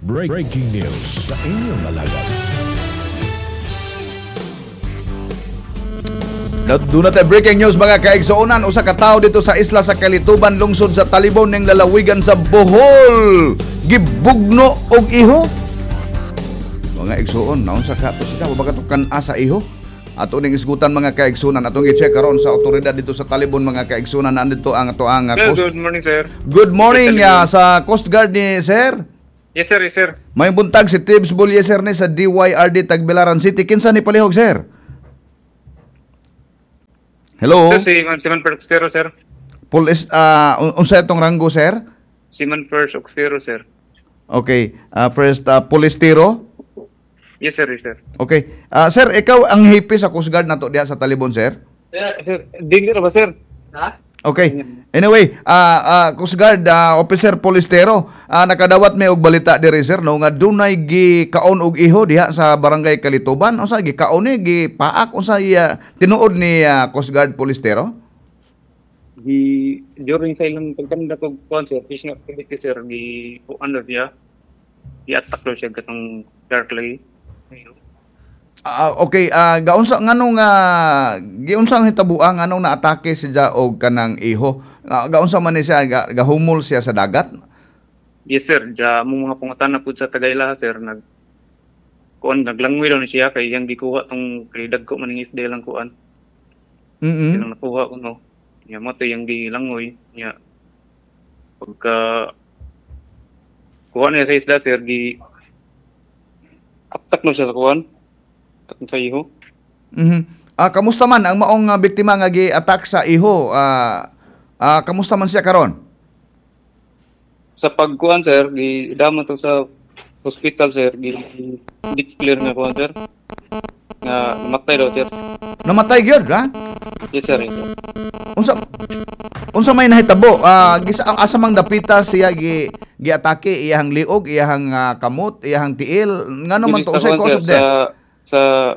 Breaking news sa inyong alagad. Doon natin breaking news mga kaigsuonan. Usa ka tawo dito sa isla sa Kalituban, lungsod sa Talibon ning lalawigan sa Bohol. Gibugno og iho. Mga igsuon, naunsa ka to sila mabagatukan asa iho. Ato ning isgutan mga kaigsunan, atong i-check karon sa otoridad dito sa Talibon mga kaigsunan. Nandito ang Coast. Good morning, sir. Good morning sa Coast Guard ni sir. Yes, sir. Yes, sir. May buntag si Tibbs Bulyeser ni sa DYRD Tagbilaran City. Kinsa ni palihog sir? Hello. Sir, si Man First Oxtero, sir. Police, unsa itong ranggo, sir? Si Man First Oxtero, sir. Okay. First, police tiro? Yes, sir. Yes, sir. Okay. Sir, ikaw ang hipi sa Coast Guard na to diya sa Talibon, sir? Sir, dili ra ba, sir? Ha? Okay. Anyway, Coast Guard, Officer Polistero, nakadawat may og balita diri, sir, no, nga dunay gikaon og iho diha sa Barangay Kalituban. Unsa gikaon ni gipaak unsa tinuod ni Coast Guard Polistero? During sa ilang pagkanda ko concert, fishing activity, sir, ano diya, i-attack daw siya katong dark lay. Okay, gaunsa nganong giunsa ang hitabuang nganong naatake siya og kanang iho? Gaunsa man ni siya gahumol siya sa dagat? Yes, sir. Ja mo mga pangutana pud sa Tagayla, sir, naglangoy daw ni siya kay yang gikuha tong kridag ko maning isda lang kuan. Kinang nakuha ko no. Nya mo to yang gilangoy nya pagka kuha niya sa isda, sir, attack mo siya sa kuan. Sa iho. Kamusta man ang maong biktima nga gi-attack sa iho? Kamusta man siya karon? Sa pagkuan, sir, gidama to sa hospital, sir, declare nga kuan, sir. Nga namatay daw, sir. Namatay gyud, ha? Yes, sir. Yes, sir. Unsa may nahitabo? Asa mang dapita siya gi-atake iyang liog, iyang kamot, iyang tiil. Ngano man to unsay cause of death? Sa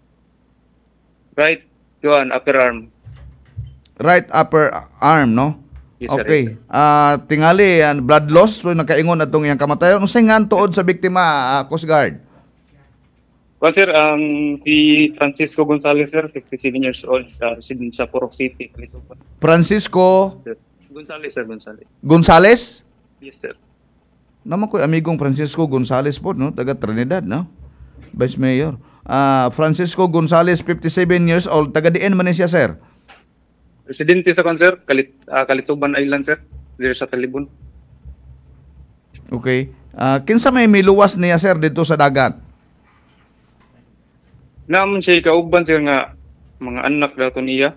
right upper arm. Right upper arm, no? Yes, sir. Okay. Tingali blood loss, so nakaingon atong iyang kamatayon. Unsay nga tuod sa biktima, Coast Guard? Well, sir, si Francisco Gonzales, sir, 57 years old, resident sa Purok City, Kalituban. Francisco Gonzales, sir, Gonzales. Gonzales? Yes, sir. Naman ko amigong Francisco Gonzales po, no? Taga Trinidad, no? Vice Mayor. Francisco Gonzales, 57 years old. Taga diin man siya, sir? Residente sa sir, Kalituban Island, sir, dito sa Talibon. Okay. Kinsa may miluwas niya, sir, dito sa dagat? Naman siya kauban, sir, nga mga anak dato niya.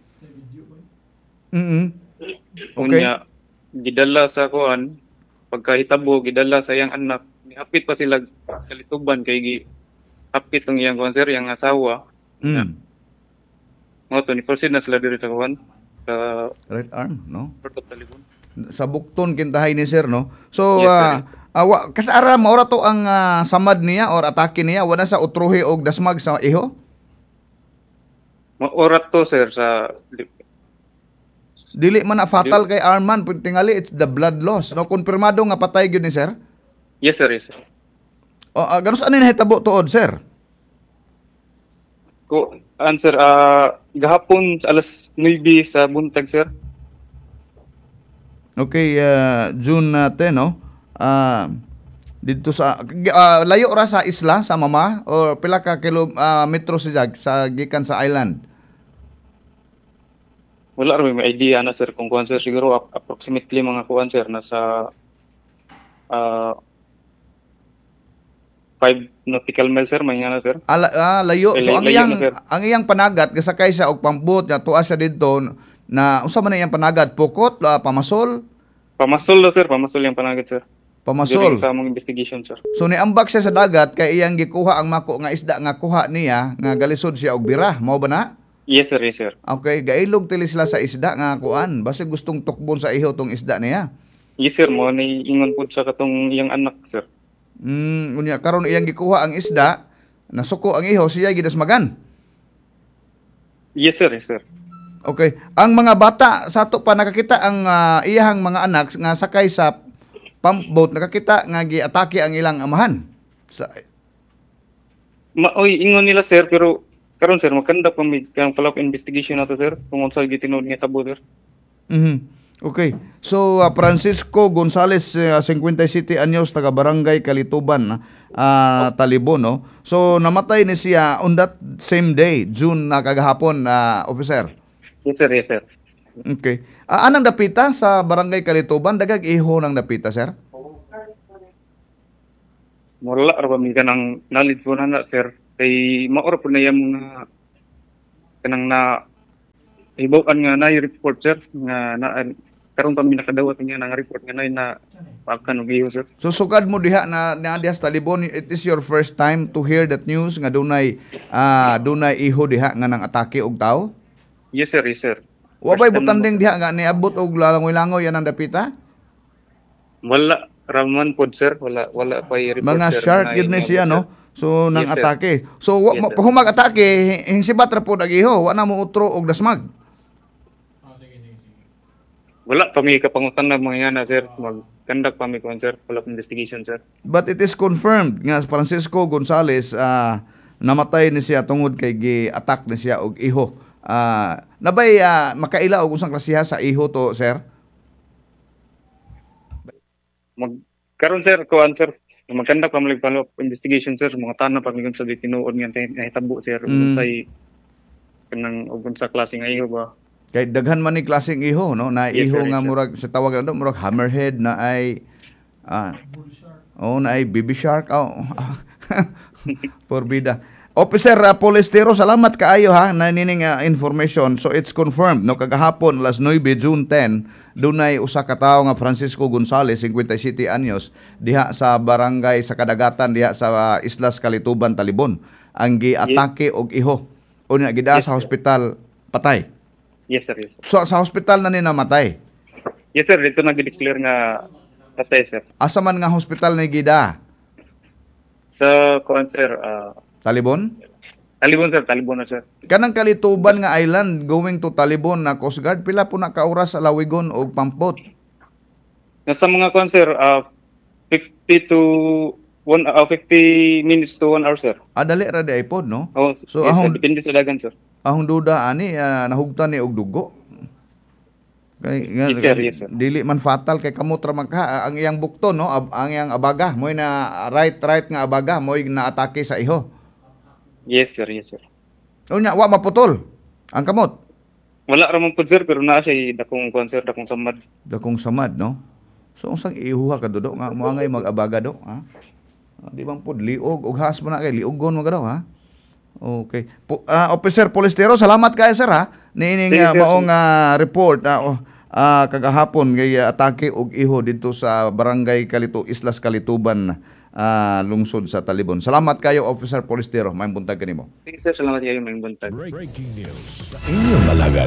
Okay. Unya, gidala sa kuan, pagkahitabo, gidala sa iyang anak. Hapit pa sila Kalituban kay hapit ng iyang kuan, sir, iyang asawa. Mga to, ni-proceed na sila dito sa kuan. Sa right arm, no? Port of Talibon. Sa bukton kintahay ni sir, no? So, yes, kasara maura to ang samad niya or atake niya, wala sa utruhi og dasmag sa iho? Orat to, sir, sa dili man na fatal kay Arman, tingali it's the blood loss, no? Konfirmado nga patay gyud ni sir? Yes, sir, yes, sir. Ganun saan nahitabo tuod, sir? Answer, gahapon alas 9 sa buntag, sir. Okay, June 10, no? Dito sa layo ra sa isla sa mama o pila ka kilometro sa gikan sa island? Wala rin may idea na, sir, kung kuan, sir, siguro approximately mga kuan, sir, nasa 5 nautical miles, sir, may nga na, sir. Layo. So layo na, sir. ang iyang panagat gasakay siya og pambot nga tuwa siya didto na unsa man na iyang panagat, pukot, pamasol? Pamasol daw, sir, pamasol yung panagat, sir. Pamasol. During sa among investigation, sir. So niambak siya sa dagat kay iyang gikuha ang mako nga isda nga kuha niya nga galisod siya og bira, mao ba na? Yes, sir, yes, sir. Okay, gailog tili sila sa isda nga kuan, basta gustong tukbon sa iho tong isda niya. Yes, sir, mo ni ingon pud sa katong iyang anak, sir. Unya karon iyang gikuha ang isda, nasuko ang iho siya gidasmagan. Yes, sir, yes, sir. Okay. Ang mga bata sa ato pa nakakita ang iyahang mga anak nga sakay sa pump boat nakakita nga giatake ang ilang amahan. Oy, ingon nila sir, pero karon sir, magkanda pa may kang follow-up investigation nato sir, kung unsa gitinud nga tabo sir. Okay. So, Francisco Gonzales, 57 anyos, taga Barangay Kalituban, Talibon, no? So, namatay ni siya on that same day, June na kagahapon, officer. Yes sir, yes sir. Okay. Anang dapita sa Barangay Kalituban? Dagag iho ng dapita, sir? Wala ra ba mi kanang knowledge po na sir. Kay maor po na yung mga kanang na ibukan nga na report sir nga na karon pa mi nakadawat nga nang report nga na pakan og iyo sir. So sugad mo diha na diha sa Talibon, it is your first time to hear that news nga dunay iho diha nga nang atake og tao? Yes sir, yes sir. Wa bay butanding diha nga niabot og langoy-langoy yan ang dapita? Wala raman pod sir, wala pa report mga sir. Mga shark gid ni siya no. So nang Yes, sir. atake. So Yes, sir. humag atake hinsibat ra pod ag iho, wa na mo utro og dasmag. Wala pa mi kapangutan na mga yana sir, mag-conduct pa mi kon sir, follow-up investigation sir. But it is confirmed nga Francisco Gonzales namatay ni siya tungod kay gi-attack ni siya og iho. Nabay makaila og unsang klasiha sa iho to, sir? Karon sir, kuan sir, mag-conduct pa mi follow-up investigation sir, mga tanan pa mi kon sa tinuod nga hitabo sir, ug say kanang og unsa klase nga iyo ba. Kay daghan man ni klaseng iho no, na Yes, iho sir, nga yes, sir. murag sa tawag na murag hammerhead na ay na ay baby shark. Forbida. Officer Polistero, salamat kaayo ha na nining information. So it's confirmed no kagahapon alas 9 June 10 dunay usa ka tawo nga Francisco Gonzales 57 anyos diha sa barangay sa kadagatan diha sa Islas Kalituban, Talibon ang giatake og iho. Unya gida Yes, sa sir. hospital patay. Yes sir, yes sir. So sa hospital na ni namatay. Yes sir, dito nag-declare nga patay sir. Asa man nga hospital ni gida? Sa kuan sir, Talibon? Talibon na sir. Kanang Kalituban nga island going to Talibon na Coast Guard pila po na ka oras sa Lawigon o Pampot? Nasa mga kuan sir, 50 minutes to 1 hour sir. Dali ra di pod no? Oh, So, yes, sir, ahong- depende sa dagan sir. Ahong duda ani nahugtan ni og dugo. Kay Yes, sir, yes, sir. dili man fatal kay kamot ra man ka ang iyang bukton no, ang iyang abaga moy na right nga abaga moy na atake sa iho. Yes sir, yes sir. Unya wa maputol ang kamot. Wala ra man pud sir, pero naa siya dakong kuan sir, dakong samad. Dakong samad no. So unsang ihuha ka dudo nga moangay mag-abaga do ha? Di bang pud liog og has man na kay liugon mo ka daw ha? Okay. Officer Polistero, salamat kayo sir ha. Nining Sige, sir. maong report kagahapon kay atake og iho dito sa Barangay Islas Kalituban lungsod sa Talibon. Salamat kayo Officer Polistero. May buntag kanimo. Sige sir, salamat kayo may buntag. Breaking news sa inyong alagad.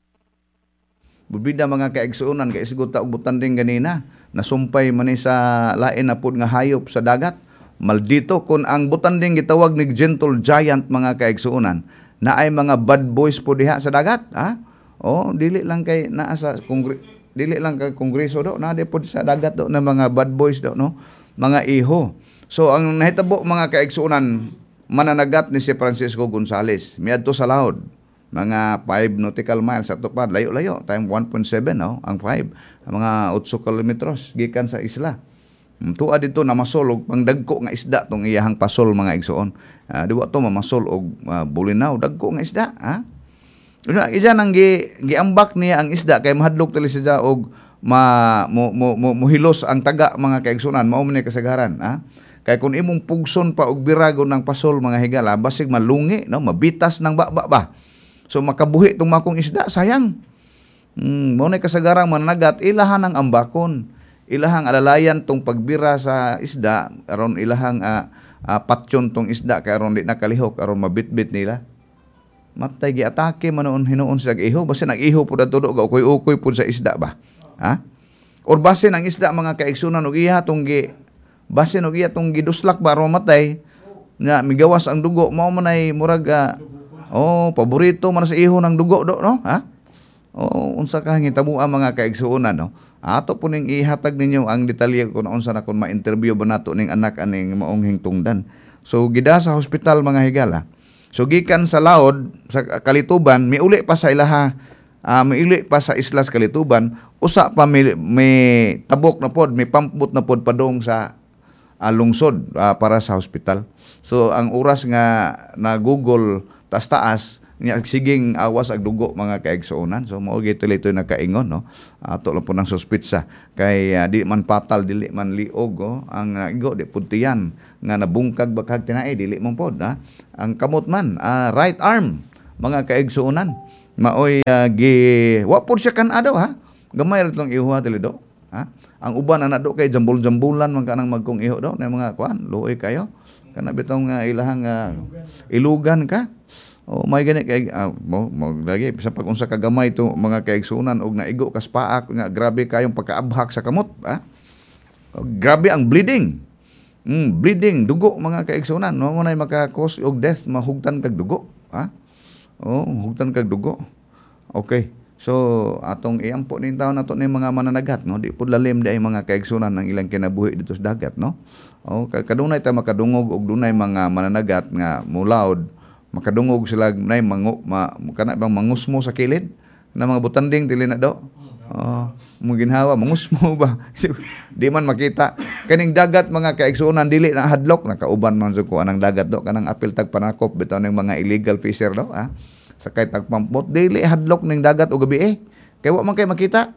Bubida mga kaigsuonan kay isgot ta og butanding ganina. Nasumpay man ni sa lain na pud nga hayop sa dagat. Maldito kun ang butanding gitawag ni Gentle Giant mga kaigsuonan na ay mga bad boys po diha sa dagat, ha? Dili lang kay naa sa dili lang kay kongreso do, na di po sa dagat do na mga bad boys do no, mga iho. So ang nahitabo mga kaigsuonan mananagat ni si Francisco Gonzales miadto sa laod mga 5 nautical miles sa tupad, layo-layo, time 1.7 no, ang 5, mga 8 kilometros gikan sa isla. Tuwa dito na masolog pang dagko nga isda tong iyahang pasol mga igsoon. Diwa to mamasol og bulinaw dagko nga isda, ha? Iya nang giambak niya ang isda kay mahadlok tali siya og muhilos ang taga mga kaigsunan mao man ni kasagaran, ha? Kay kun imong pugson pa og birago ng pasol mga higala basig malungi no, mabitas ng baba ba. So makabuhi tong makong isda sayang. Mao ni kasagaran mananagat ilahan ang ambakon. Ilahang alalayan tong pagbira sa isda aron ilahang patyon tong isda kay aron di nakalihok aron mabitbit nila. Matay giatake manon hinuon sa iho basta nag-iho pud adto do ukoy-ukoy pud sa isda ba. Ha? Or basin ang isda mga kaigsunan og iya tong basin og iya tong giduslak ba aron matay nga migawas ang dugo mao man ay murag paborito man sa iho ng dugo do no, ha? O unsa ka hangitabo ang mga kaigsuonan, no? Ato po ning ihatag ninyo ang detalye kung unsa na kun ma-interview ba nato ning anak aning maong hingtungdan. So gida sa hospital mga higala. So gikan sa laod sa Kalituban miuli pa sa ilaha, miuli pa sa Islas Kalituban, usa pa may tabok na pod, may pamput na pod padong sa lungsod para sa hospital. So ang oras nga na Google taas-taas niya siging awas ag dugo mga kaigsuonan. So mao gituloy ito nakaingon, no. Ato lang po ng suspitsa kay di man patal dili man liog, ang igo di puntiyan nga nabungkag bakag tinai dili man pod, ang kamot man right arm mga kaigsuonan maoy wa pod siya kan adaw, gamay ra tong ihuha dili do, ang uban ana do kay jambul-jambulan man kanang magkong iho do na mga kuan luoy kayo kana bitong ilahang ilugan ka. O may gani kay mo lagi sa pag-unsa ka gamay to mga kaigsuonan og naigo kas paak nga grabe kayong pagkaabhak sa kamot, grabe ang bleeding. Bleeding dugo mga kaigsuonan, no mo nay maka-cause og death, mahugtan kag dugo, hugtan kag dugo. Okay. So atong iampo ning taon nato ni mga mananagat, no, di pud lalim day mga kaigsuonan ng ilang kinabuhi dito sa dagat, no. Kadunay ta makadungog og dunay mga mananagat nga mulaod, makadungog sila nay kana bang mangusmo sa kilid na mga butanding dili na do. Mo ginhawa mangusmo ba di man makita kaning dagat mga kaigsuonan dili na hadlok, nakauban man jud ko anang dagat do kanang apil tag panakop bitaw ning mga illegal fisher do, sakay tag pampot dili hadlok ning dagat og gabi kay wa man kay makita.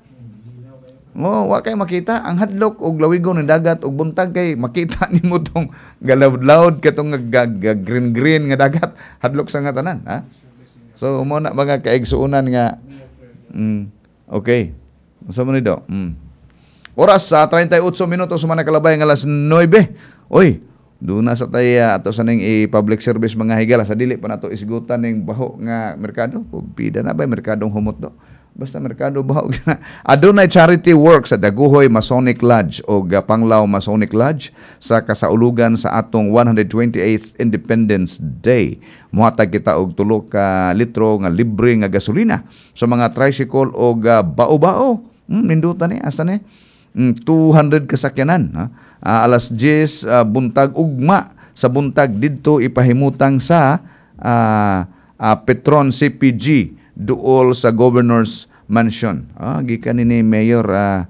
Wa kay makita ang hadlok og lawigon ng dagat og buntag kay makita nimo tong galawd-lawd katong green-green nga dagat, hadlok sa nga tanan, So mo na mga kaigsuonan nga okay. Unsa man ni do? Oras sa 38 minutos man nakalabay nga alas 9. Oy, do na sa tay ato sa ning public service mga higala sa dili pa nato isgutan ning baho nga merkado. Pida na ba merkadong humot do? Basta merkado baho na. Adunay charity work sa Daguhoy Masonic Lodge o Panglao Masonic Lodge sa kasaulugan sa atong 128th Independence Day. Muhatag kita og 3 ka litro nga libre nga gasolina sa mga tricycle o bao-bao. Nindutan ni asa ni 200 kasakyanan. Alas 10 buntag ugma sa buntag didto ipahimutang sa Petron CPG duol sa Governor's Mansion. Gikan ni Mayor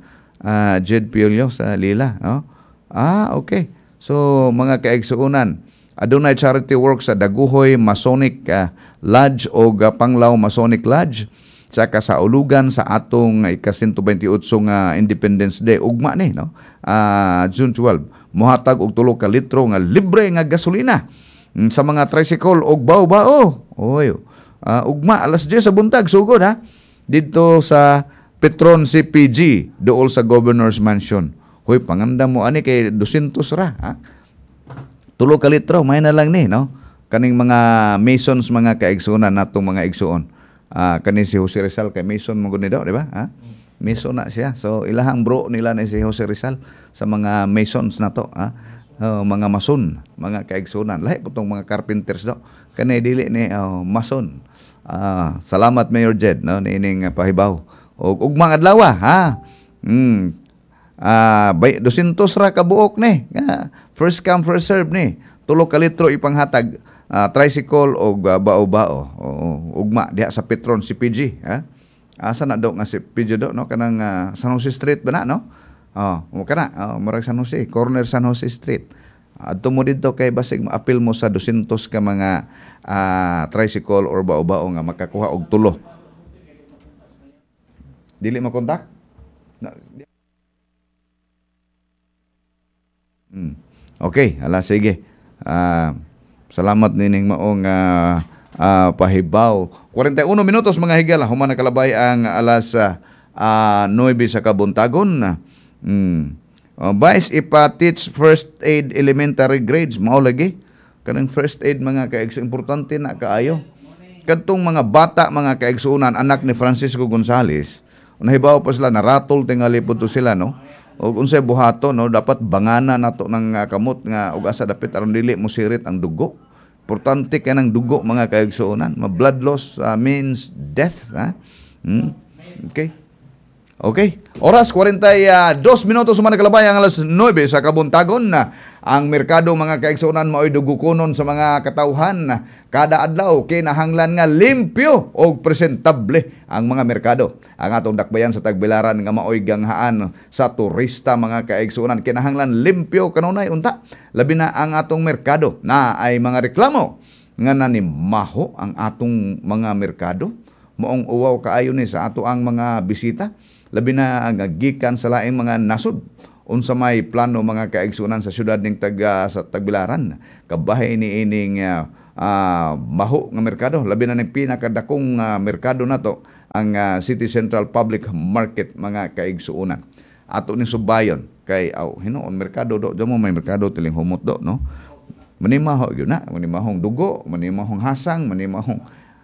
Jed Piollo sa Lila, no? Okay. So mga kaigsuonan, adunay charity work sa Daguhoy Masonic Lodge o Panglao Masonic Lodge sa kasaulugan sa atong ika-128 nga Independence Day ugma ni, no? June 12. Mohatag og 3 ka litro nga libre nga gasolina sa mga tricycle og bao-bao. Oy. Ugma alas 10 sa buntag sugod dito sa Petron CPG dool sa Governor's Mansion. Hoy pangandam mo ani kay 200 ra, 3 ka litro may na lang ni, no? Kaning mga Masons mga kaigsuonan natong mga igsuon. Kani si Jose Rizal kay Mason mo gud ni daw, di ba? Mason na siya. So ilahang bro nila ni si Jose Rizal sa mga Masons nato, mga mason, mga kaigsuonan. Lahi putong mga carpenters do. Kani dili ni mason. Salamat Mayor Jed, no, niining pahibaw. Og ugmang adlaw, 200 ra ka buok ni. First come first serve ni. 3 ka litro ipanghatag tricycle o bao-bao. Ugma diha sa Petron CPG, asa na do nga si CPG do, no, kanang San Jose Street ba na, no? Kana murag San Jose, corner San Jose Street. Adto mo dito kay basig maapil mo sa 200 ka mga tricycle or bao-bao nga makakuha og tulo. Dili mo kontak? Okay, sige. Salamat nining maong pahibaw. 41 minutos mga higala, human nakalabay ang alas 9 sa kabuntagon. Vice ipa-teach first aid elementary grades, mao lagi. Kanang first aid mga kaigso importante na kaayo. Kadtong mga bata mga kaigsuonan anak ni Francisco Gonzales, nahibaw pa sila naratol tingali pud sila, no. Og unsay buhato, no, dapat bangana nato ng kamot nga og asa dapit aron dili mo sirit ang dugo. Importante kay nang dugo mga kaigsuonan. Blood loss means death, Okay? Okay. Oras 42 minutos man nagkalabay ang alas 9 sa kabuntagon na ang merkado mga kaigsuonan mao'y dugukonon sa mga katawhan na kada adlaw kinahanglan nga limpyo o presentable ang mga merkado. Ang atong dakbayan sa Tagbilaran nga mao'y ganghaan sa turista mga kaigsuonan kinahanglan limpyo kanunay unta. Labi na ang atong merkado na ay mga reklamo nga nanimaho ang atong mga merkado. Moong uwaw kaayo ni sa ato ang mga bisita. Labi na ang gikan sa laing mga nasod unsa may plano mga kaigsunan sa syudad ning sa Tagbilaran kabahay ni ining maho nga merkado labi na ning pinakadakong merkado nato ang City Central Public Market mga kaigsuonan ato ni subayon kay hinoon merkado do mo may merkado tiling humot do no manimaho gyud na manimahong dugo manimahong hasang manimahong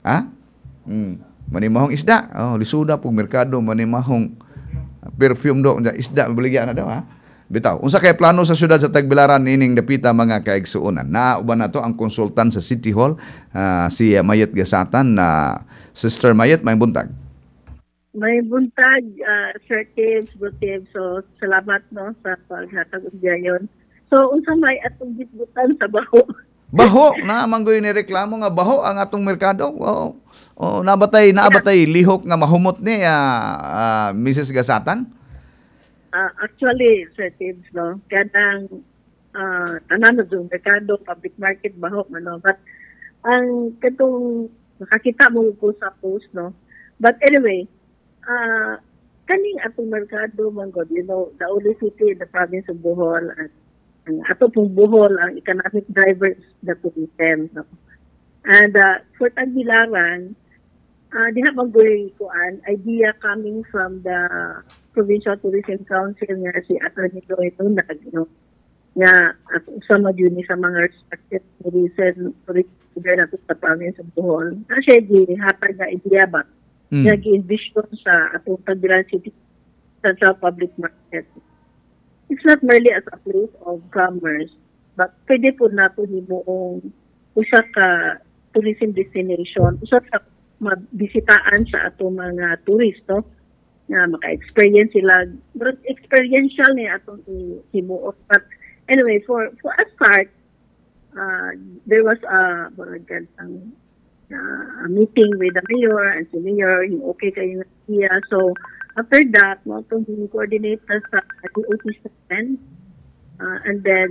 manimahong isda. Lisuda pug merkado manimahong perfume do isda baligya na daw Bitaw. Unsa kay plano sa syudad sa Tagbilaran ining dapita mga kaigsuonan? Nauban na to ang konsultan sa City Hall si Mayet Gasatan na Sister Mayet may buntag. May buntag Sir Tibbs, so salamat no sa paghatag og dayon. So unsa may atong gitbutan sa baho? Baho na manggoy ni reklamo nga baho ang atong merkado. Nabatay lihok nga mahumot ni Mrs. Gasatan. Actually, Sir Tibbs, no, kanang tanan ng merkado, public market, baho, no, but ang katong nakakita mo ko sa post, no, but anyway, kaning atong merkado, manggod, you know, the only city in the province of Bohol, at ang ato pong Bohol, ang economic drivers the tourism, no, and for Tagbilaran, diha maggoy kuan idea coming from the Provincial Tourism Council nga si Atty. Joy Tunag, no, nga sa mga respected tourism na sa province of Bohol. Kasi hatag nga idea ba nga gi-envision sa atong Tagbilaran City Central Public Market. It's not merely as a place of commerce, but pwede po nato himuong usa ka tourism destination, usa ka mabisitaan sa ato mga turisto na maka-experience sila. But experiential niya atong himuot. But anyway, for a start, there was a meeting with the mayor and si mayor, yung okay kayo na siya. So, after that, itong coordinate sa DOT7. And then,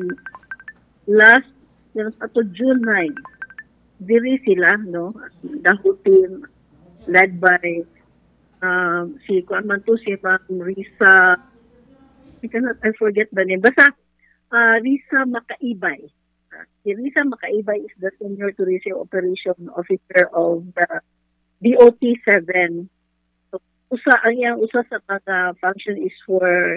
ato June 9, diri sila, no, the whole team led by si Kuan man to, si Ma'am Risa, I forget the name, basta Risa Makaibay. Si Risa Makaibay is the Senior Tourism Operation Officer of the DOT7. So, usa sa mga function is for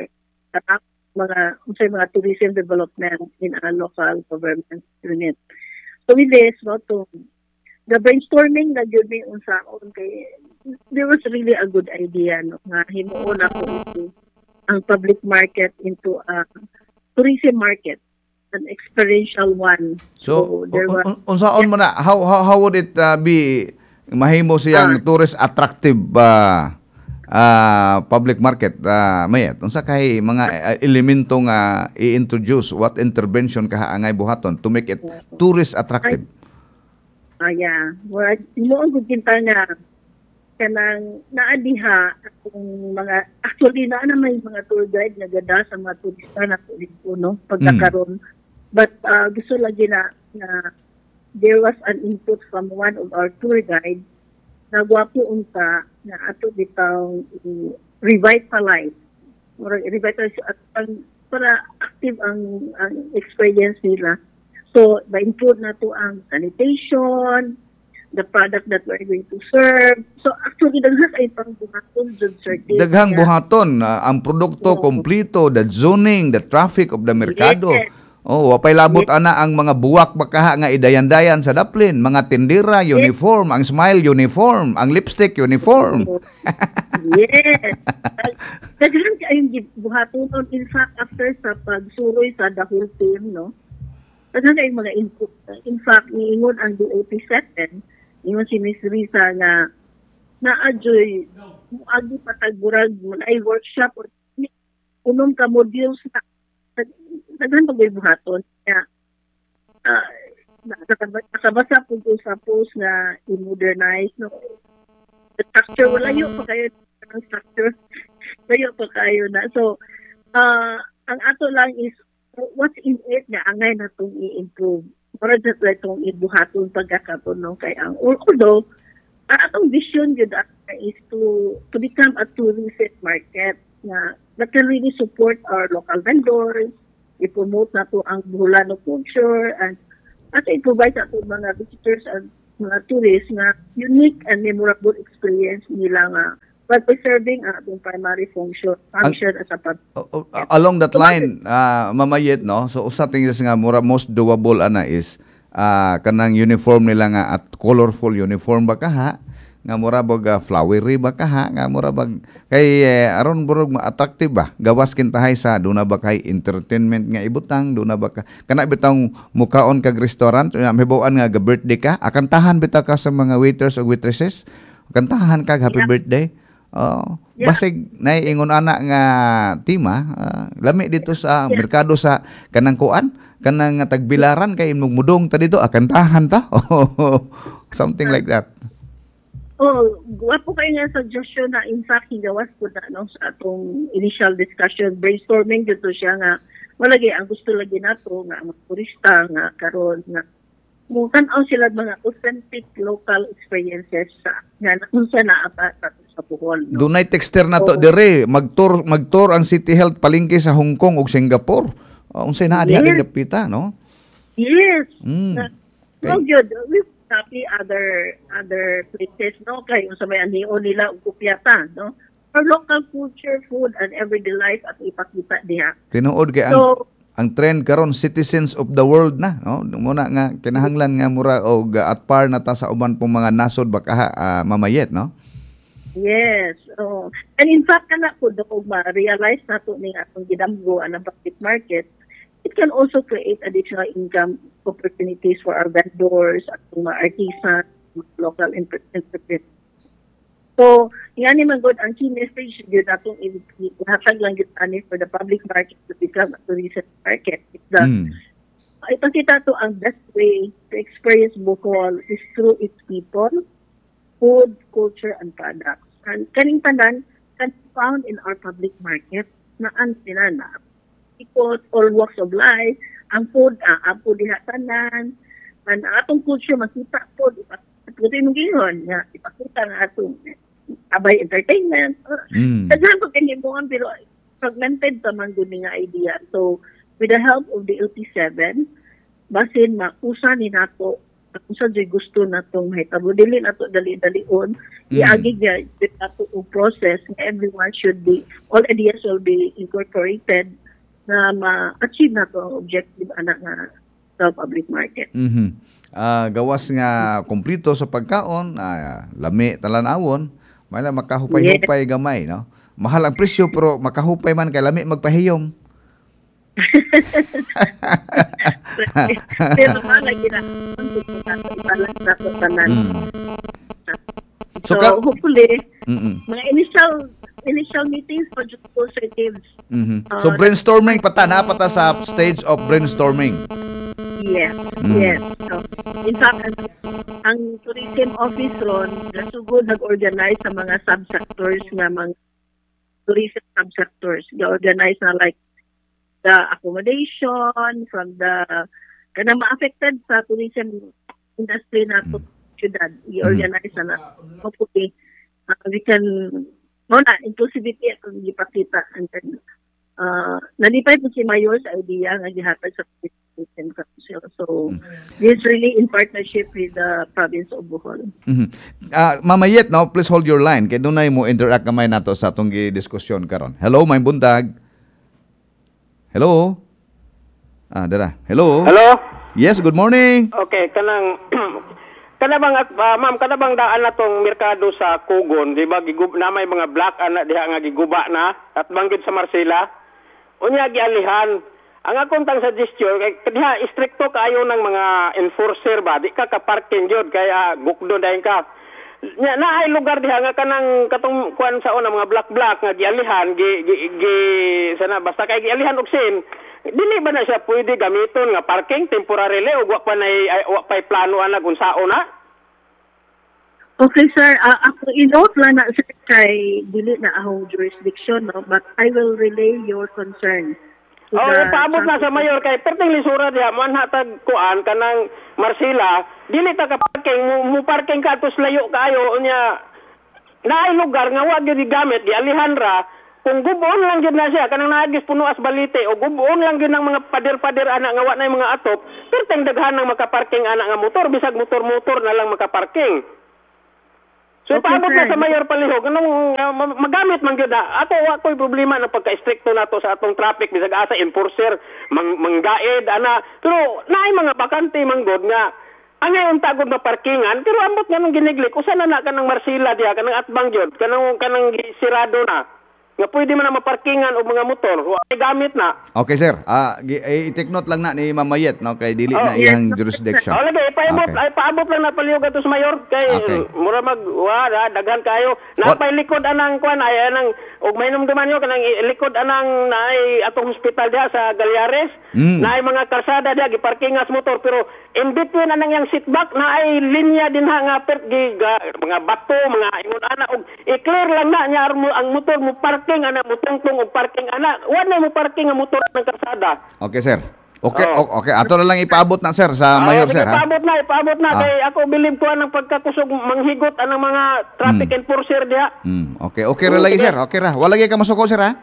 mga tourism development in a local government unit. So with this, the brainstorming na yun may unsaon kay there was really a good idea, no, nga himuon ako ang public market into a tourism market, an experiential one. So unsaon mo na how would it be mahimo siyang tourist attractive public market, Mayet? Unsa kay mga elemento nga i-introduce, what intervention kahaangay buhaton to make it tourist attractive? Yeah. Well, imoon gud kinta nga kanang naadiha akong mga actually naa na may mga tour guide nga gada sa mga turista na tulipo, no, pagkakaroon. But gusto lagi na there was an input from one of our tour guide na gwapo unta na ato bitaw revitalize para active ang experience nila. So, ma-include na to ang sanitation, the product that we're going to serve. So, actually, daghang ay pang buhaton, Sir. Daghang buhaton, ang produkto kompleto, the zoning, the traffic of the merkado. Yes. Wapay labot ana ang mga buwak bakaha nga idayan-dayan sa daplin, mga tindira, uniform, ang smile, uniform, ang lipstick, uniform. Yes. Daghang kayong buhaton. In fact, after sa pagsuroy sa the whole team, no, daghang kayong mga input. In fact, niingon ang DOT7, ingon si Ms. Risa na na-adjoy agi patagburag mo ay workshop or unom ka modules na daghan pagay buhaton kaya nakabasa po ko sa post na i-modernize no the structure wala yun pa kayo ng structure layo pa kayo na so ang ato lang is what's in it na angay na itong i-improve para just like itong ibuhaton pagkakaton no kaya ang although atong vision yun is to become a tourism market na that can really support our local vendors, i-promote na to ang Boholano culture, and i-provide na to mga visitors and mga tourists na unique and memorable experience nila nga while preserving ang atong primary function as a along that line, mamayet, no? So, usa tingis nga mura most doable ana is kanang uniform nila nga at colorful uniform ba kaha nga mura bag flowery ba kaha nga mura bag kay aron burog attractive ba gawas kintahay sa duna ba kay entertainment nga ibutang duna ba ka kana bitang mukaon kag restaurant mahibaw-an nga birthday ka akantahan bitaw ka sa mga waiters o waitresses kantahan kag happy birthday basig naiingon ana nga tima lami dito sa merkado sa kanang kuan kanang tagbilaran kay mudong ta dito akantahan ta something like that. Wapo kayo nga suggestion na in fact higawas po na no, sa atong initial discussion brainstorming dito siya nga malagi ang gusto lagi nato nga mga turista nga karon nga tan-aw sila mga authentic local experiences sa nga unsa na ata sa Bohol. No? Dunay texter na to dire magtour ang City Health palengke sa Hong Kong ug Singapore. Unsay naa diha dapita no? Yes. Okay. So good. We copy other places no kay sa may anio nila ug kupyata no. Our local culture, food and everyday life at ipakita diha. Tinuod kay ang trend karon citizens of the world na no muna nga kinahanglan nga mura og at par na ta sa uban pong mga nasod baka mamayet no. Yes. And in fact, kana po kung ma-realize na ito ng atong gidamgo ang public market, it can also create additional income opportunities for our vendors, atong mga artisans, local entrepreneurs. So, yan naman good, ang key message yun atong ihatag lang yun for the public market to become a tourism market. Ipakita to ang best way to experience Bohol is through its people, food, culture, and products. And kaning tanan can be found in our public market na sila na people, all walks of life, ang food, apo diha tanan, and atong culture makita po, ipakita mo gihon, ipakita nga atong abay entertainment. Daghan ko kanimuan pero fragmented pa man gud nga idea. So, with the help of the LP7, basin mausa ni nato kung sa gusto natong mahitabo dili nato dali-dalion iagig nga nato ang process na everyone should be all ideas will be incorporated na ma-achieve nato ang objective ana nga sa public market. Gawas nga kompleto sa pagkaon lami talan-awon may makahupay-hupay gamay no mahal ang presyo pero makahupay man kay lami magpahiyom. Pero malagi na ibalance na ito tanan. So hopefully, mga initial meetings for just positives. So brainstorming pata sa stage of brainstorming. Yes. So, in fact, ang tourism office ron, nasugod nag-organize sa mga subsectors nga mga tourism subsectors. Ga-organize na like the accommodation from the kanang ma-affected sa tourism industry na to syudad i-organize na hopefully we can inclusivity at ipakita and then nalipay po si Mayor sa idea nga gihatag sa tourism council. So this really in partnership with the province of Bohol. Mamayet no please hold your line kay dunay mo interact kamay nato sa atong diskusyon karon. Hello may buntag. Hello? Dara. Hello? Hello? Yes, good morning. Okay, kanang ma'am, kanabang daan na tong merkado sa Kugon, di ba, na may mga black ana diha nga giguba na, at banggit sa Marcela, unya gialihan. Ang akong tang suggestion, kay diha, stricto kaayo ng mga enforcer ba, di ka ka-parking yun, kaya gukdo dahin ka. naay lugar diha nga kanang katong kuan sa una mga black nga gialihan sana basta kay gialihan og sin dili ba na siya pwede gamiton nga parking temporarily ug wa pa plano anag unsaon na. Okay, sir. Ako inote lang na sir kay dili na ahong jurisdiction, no? But I will relay your concern. Paabot na sa mayor kay perting lisura diha man hatag kuan kanang Marcela, dili ta ka parking mo parking ka tos layo kayo unya naay lugar nga wa gyud gamit gialihan ra kung gubon lang gyud na siya kanang naagis puno as balite o gubon lang gyud ng mga pader-pader ana nga wa nay mga atop perting daghan nang makaparking ana nga motor bisag motor na lang makaparking. So paabot na sa mayor palihog kanang magamit man gyud ato wa koy problema na pagka-stricto nato sa atong traffic bisag asa enforcer manggaid ana pero naay mga bakante manggod nga angay untagod na parkingan pero ambot nga nang giniglik usa na kanang Marcela diha kanang atbang gyud kanang sirado na nga pwede man na maparkingan og mga motor wa gamit na. Okay sir, i-take note lang na ni Mamayet no kay dili na iyang jurisdiction. Lagi paabot lang na palihog ato sa mayor kay mura daghan kayo napay likod anang kuan ay anang og may numduman yo kanang likod anang naay atong hospital diha sa Galiares naay mga kalsada diha giparkingas motor pero in between anang yang seatback naay linya din nga mga bato mga ingon ana og i-clear lang na nya ang motor mo parking ana mo tungtong og parking ana wa na mo parking ang motor ng kalsada. Okay sir. Okay, ato na lang ipaabot na sir sa mayor sir ha. Ipaabot na kay ako bilib ko ang pagkakusog manghigot anang mga traffic enforcer diha. Okay ra lagi sir. Okay ra. Wala gyud ka masuko sir ha.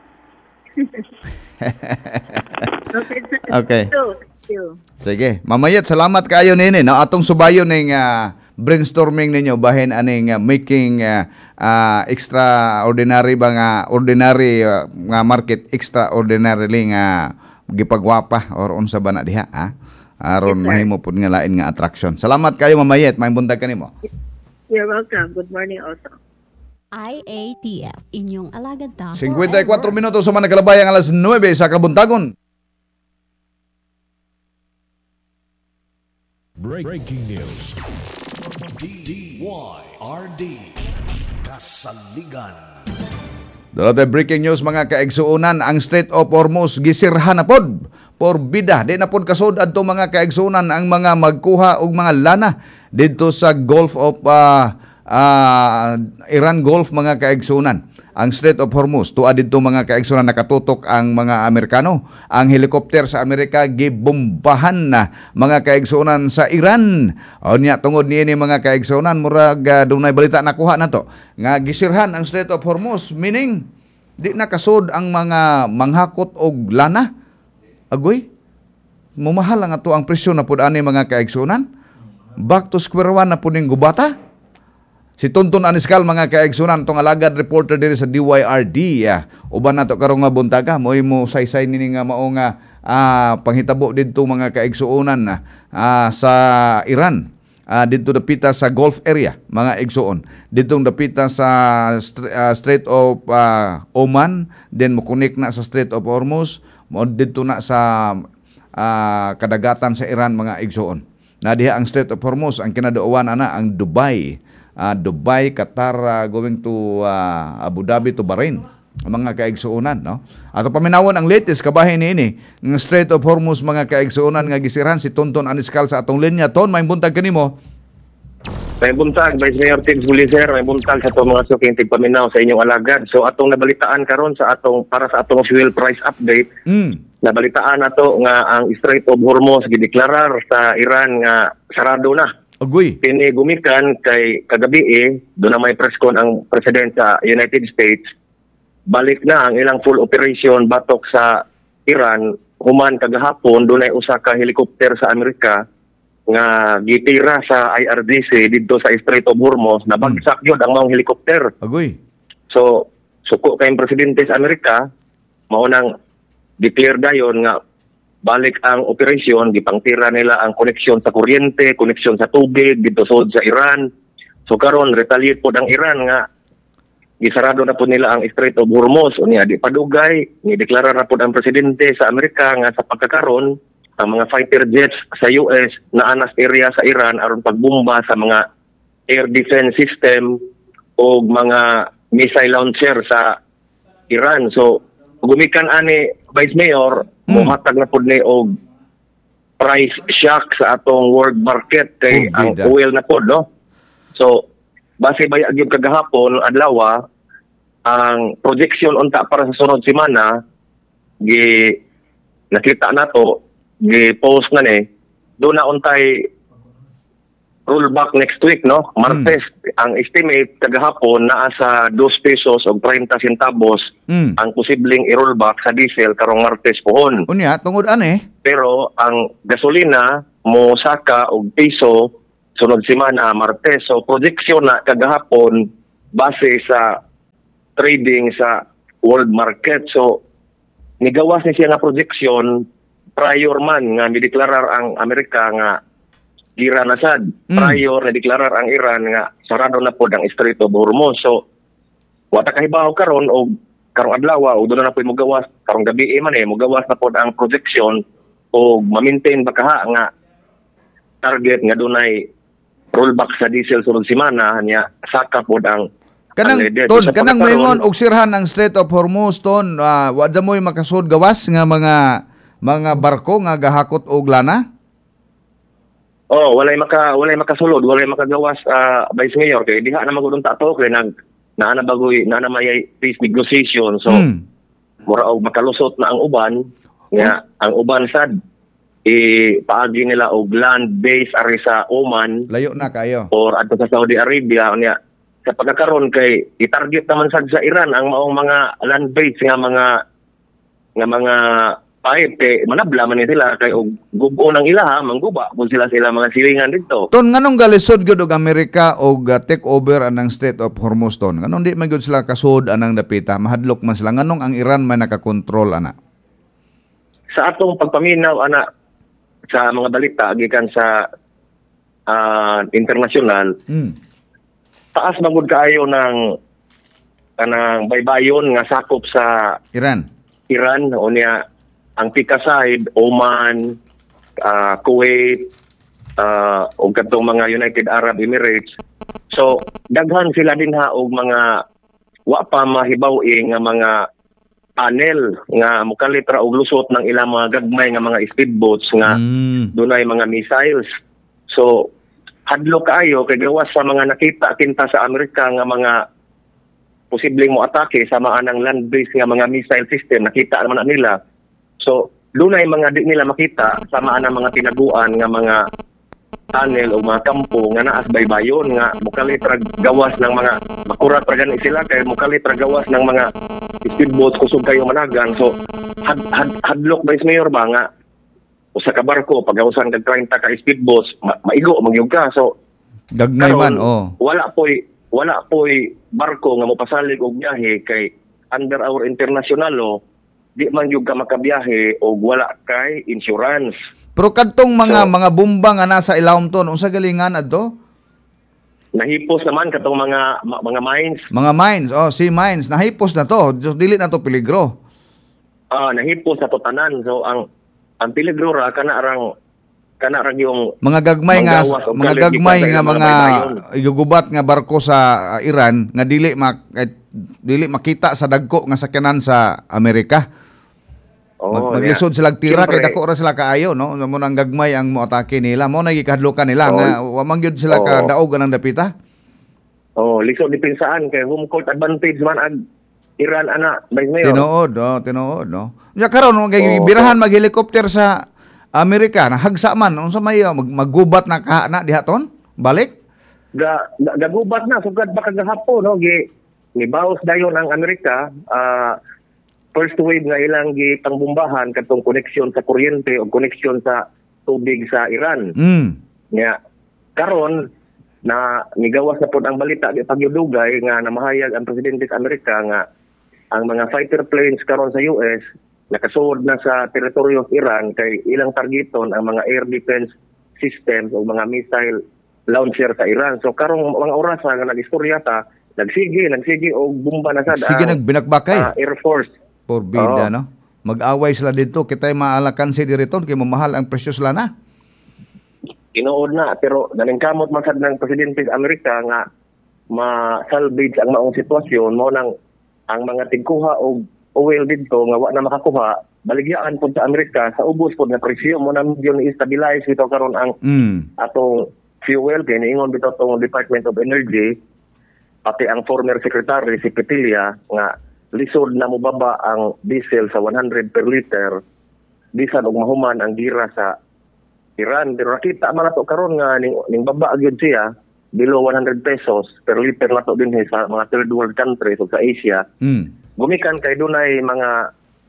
Okay. Thank you. Sige, Mamayet salamat kaayo nini no atong subayon ning brainstorming ninyo bahin aning making extraordinary ba nga ordinary nga market extraordinarily nga gipagwapa or unsa ba na diha ha aron mahimo pud nga lain nga attraction. Salamat kayo Mamayet, may buntag kanimo. You're welcome. Good morning also. IATF inyong alagad ta. 54 minutos sa mga nagalabayang alas 9 sa kabuntagon. Breaking news. DYRD Kasaligan. Dapat breaking news mga kaigsuunan ang Strait of Hormuz gisirhan na pod porbida di na pod kasod adto mga kaigsuunan ang mga magkuha og mga lana didto sa Gulf of Iran Gulf mga kaigsuunan. Ang Strait of Hormuz tuad didto mga kaigsuunan nakatutok ang mga Amerikano. Ang helikopter sa Amerika gibombahan na mga kaigsuunan sa Iran. Unya tungod niini mga kaigsuunan murag dunay balita nakuha nato nga gisirhan ang Strait of Hormuz meaning di nakasod ang mga manghakot og lana. Agoy, mumahal ang ato ang presyo na pud ani mga kaigsuunan. Back to square one na pud ning gubata. Si Tonton Aniskal mga kaigsunan tong alagad reporter diri sa DYRD uban nato karong nga buntaga mo saysay nini nga mao nga panghitabo didto mga kaigsuonan sa Iran didto dapita sa Gulf area mga igsuon didtong dapita sa Strait of Oman then mokunik na sa Strait of Hormuz mo didto na sa kadagatan sa Iran mga igsuon na diha ang Strait of Hormuz ang kinaduowan ana ang Dubai, Qatar, going to Abu Dhabi to Bahrain, mga kaigsuunan, no? Ato paminawon ang latest kabahin niini ng Strait of Hormuz mga kaigsuunan nga gisirhan si Tonton Aniskal sa atong linya. Ton, may buntag kanimo. May buntag, Vice Mayor Tigs Buliser, may buntag sa itong mga suking tigpaminaw sa inyong alagad. So atong nabalitaan karon sa atong para sa atong fuel price update. Nabalitaan nato nga ang Strait of Hormuz gideklarar sa Iran nga sarado na. Agoy. Kini gumikan kay kagabi do na may press con ang president sa United States. Balik na ang ilang full operation batok sa Iran. Human kagahapon dunay usa ka helicopter sa Amerika nga gitira sa IRGC didto sa Strait of Hormuz. Nabagsak yun ang maong helicopter. Agoy. So suko kay presidente sa Amerika mao nang declare dayon nga balik ang operasyon, gipangtira nila ang koneksyon sa kuryente, koneksyon sa tubig dito sa Iran. So karon retaliate po ang Iran nga gisarado na po nila ang Strait of Hormuz. Unya di padugay, ni deklara na po ang presidente sa Amerika nga sa pagkakaron ang mga fighter jets sa US na anas area sa Iran aron pagbomba sa mga air defense system o mga missile launcher sa Iran. So gumikan ani Vice Mayor mohatag na pud ni og price shock sa atong world market kay ang oil na pud, no? So base ba gyud kagahapon adlaw ang projection unta para sa sunod semana nakita nato post na ni do na untay rollback next week, no? Martes ang estimate kagahapon naa sa 2 pesos og 30 centavos ang posibleng i-rollback sa diesel karong Martes pohon. Unya tungod ani pero ang gasolina mo saka og piso sunod semana Martes. So projection na kagahapon base sa trading sa world market. So nigawas ni siya nga projection prior man nga mideklarar ang Amerika nga gira na sad. Prior na deklarar ang Iran nga sarado na pod ang Strait of Hormuz. So wata kahibaw karon og karong adlaw o doon na po mogawas karong gabi man mogawas na pod ang projection o ma-maintain ba kaha nga target nga dunay rollback sa diesel sunod semana niya saka pod ang kanang moingon og sirhan ang Strait of Hormuz ton wa da moy makasud gawas nga mga barko nga gahakot og lana. Walay makasulod, walay makagawas Vice Mayor kay diha na magudong tato kay naana may peace negotiation. So mura og makalusot na ang uban nga ang uban sad paagi nila og land base ari sa Oman, layo na kayo or adto sa Saudi Arabia niya sa pagkakaroon kay i-target naman sad sa Iran ang maong mga land base nga mga pipe kay manabla man nila kay og gubo nang ilaha mangguba kung sila mga silingan dito. Ton nganong galisod gyud og Amerika og take over anang Strait of Hormuz ton? Nganong di man gyud sila kasud anang dapita? Mahadlok man sila nganong ang Iran man nakakontrol ana? Sa atong pagpaminaw ana sa mga balita gikan sa internasyonal, taas magud kaayo ng kanang baybayon nga sakop sa Iran o niya ang pika side, Oman, Kuwait, o katong mga United Arab Emirates. So, daghan sila din og mga wa pa mahibaw-i nga mga panel nga mukalitra og lusot ng ilang mga gagmay nga mga speedboats nga dunay mga missiles. So, hadlo kaayo kay gawas sa mga nakita kinta sa Amerika nga mga posibleng mo atake sa mga anang land-based nga mga missile system, nakita naman nila. So, dunay mga di nila makita sa mga tinaguan nga mga tunnel o mga kampo nga naas baybayon nga mukalitra gawas ng mga makurat ra gani sila kay mukalitra gawas ng mga speedboats kusog kayo managan. So, hadlok Vice Mayor ba nga usa ka barko pagawasan kag 30 ka speedboats maigo magyug ka. So, gagmay man wala po'y barko nga mopasalig og biyahe kay under our international law di man yung ka makabiyahe o wala kay insurance. Pero kadtong mga bomba nga nasa ilawom ton, unsa galingan adto? Nahipos naman katong mga mines. Mga mines, sea mines, nahipos na to. Dili na to peligro. Nahipos sa to tanan. So ang peligro ra kana rang yung mga gagmay nga mga igugubat nga barko sa Iran nga dili makita sa dagko nga sakyanan sa Amerika. Maglisod sila tira kay dako ra sila kaayo, no? Mo nang gagmay ang moatake nila, mo nagikadlokan nila nga wa man gyud sila ka daog anang dapita. Lisod dipinsaan kay home court advantage man ang Iran ana Vice Mayor. Tinuod, no. Nya karon kay birahan mag-helicopter sa Amerika na hagsa man unsa may maggubat na kana diha ton? Balik? Gagubat na sugad ba kagahapon, no? Nibaos dayon ang Amerika first wave nga ilang gipangbombahan katong koneksyon sa kuryente o koneksyon sa tubig sa Iran. Nya karon na nigawas na pod ang balita di pagyudugay nga namahayag ang presidente sa Amerika nga ang mga fighter planes karon sa US nakasuod na sa teritoryo ng Iran kay ilang targeton ang mga air defense systems o mga missile launcher sa Iran. So karong mga oras nga nagistorya ta nagsige og bomba na sad nagbinakbakay Air Force. Porbida, no? Mag-away sila dito, kita'y maalakan si diriton, kay mamahal ang presyo sila na. Tinuod na, pero naningkamot man sad ng presidente sa Amerika nga ma-salvage ang maong sitwasyon mo nang ang mga tigkuha o oil dito nga wa na makakuha, baligyaan po sa Amerika sa ubos po na presyo mo na yun i-stabilize ito karon ang atong fuel kay niingon bitaw tong Department of Energy pati ang former secretary si Petilla nga lisod na mobaba ang diesel sa 100 per liter bisan og mahuman ang gira sa Iran. Pero nakita man nato karon nga ning baba gyud siya below 100 pesos per liter nato din sa mga third world countries o sa Asia. Gumikan kay dunay mga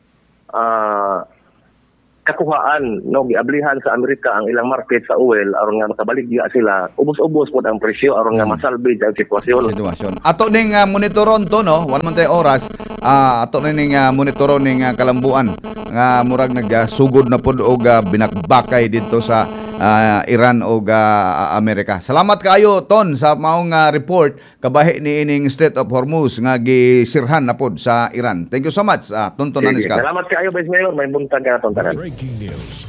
kakuhaan no giablihan sa Amerika ang ilang market sa oil aron nga makabaligya sila ubos-ubos pod ang presyo aron nga masalvage ang sitwasyon. Ato ning monitoron to no, one man tay oras. Ato ning monitoron ning kalambuan nga murag nagsugod na pod og binakbakay dito sa Iran o Amerika. Salamat kaayo Ton sa maong report kabahi ni ining Strait of Hormuz nga gisirhan na pod sa Iran. Thank you so much. Tonton nanis ka. Salamat kaayo Vice Mayor, may buntag ka naton tanan. Breaking news.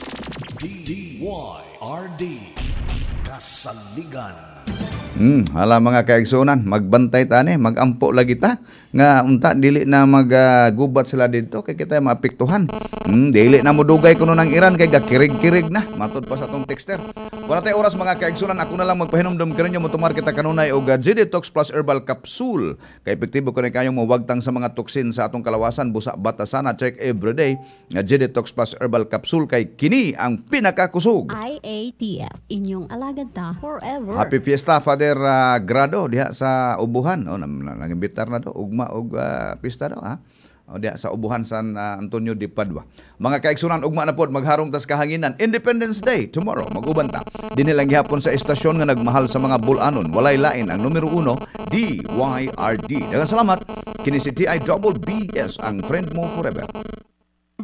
DYRD Kasaligan. Hala mga kaigsunan, magbantay tani, magampo lagi ta nga unta dili na maggubat sila dito kay kita maapektuhan. Dili na modugay kuno ng Iran kay gakirig-kirig na matud pa sa tong texter. Wala tay oras mga kaigsunan, ako na lang magpahinomdom kaninyo motumar kita kanunay og GDetox Plus Herbal Capsule. Kay epektibo kuno kayong mawagtang sa mga toksin sa atong kalawasan busa batasan na check everyday. Nga GDetox Plus Herbal Capsule kay kini ang pinakakusog. IATF, inyong alagad ta forever. Happy Fiesta Father Grado diha sa Ubuhan. Nangibitar na do ugma og pista do ha. O diha sa Ubuhan San Antonio de Padua. Mga kaigsunan ugma na pod magharong tas kahanginan. Independence Day tomorrow maguban ta. Dinhi lang gihapon sa estasyon nga nagmahal sa mga bulanon. Walay lain ang numero 1 DYRD. Daghang salamat. Kini si TIBBS ang friend mo forever.